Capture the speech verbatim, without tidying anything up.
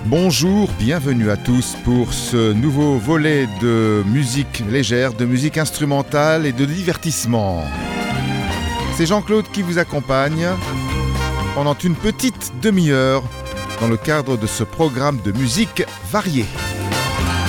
Bonjour, bienvenue à tous pour ce nouveau volet de musique légère, de musique instrumentale et de divertissement. C'est Jean-Claude qui vous accompagne pendant une petite demi-heure dans le cadre de ce programme de musique variée.